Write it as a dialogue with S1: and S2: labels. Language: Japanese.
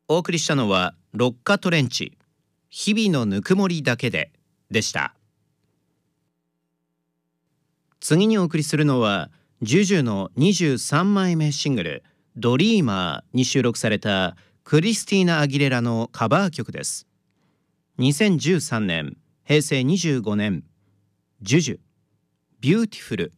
S1: お送りしたのはロッカトレンチ、日々のぬくもりだけでした。次にお送りするのはジュジュの23枚目シングルドリーマーに収録されたクリスティーナ・アギレラのカバー曲です。2013年、平成25年、ジュジュビューティフル